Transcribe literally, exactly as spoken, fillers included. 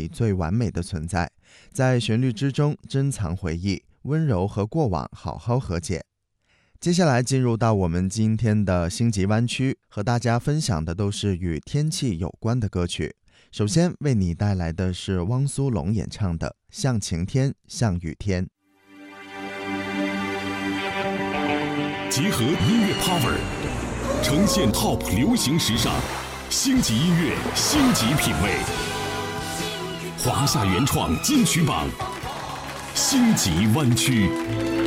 最完美的存在，在旋律之中珍藏回忆，温柔和过往好好和解。接下来进入到我们今天的星级湾区，和大家分享的都是与天气有关的歌曲。首先为你带来的是汪苏泷演唱的《像晴天像雨天》。 结合音乐 power， 呈现 top 流行时尚，星级音乐，星级品味，华夏原创金曲榜，星级湾区。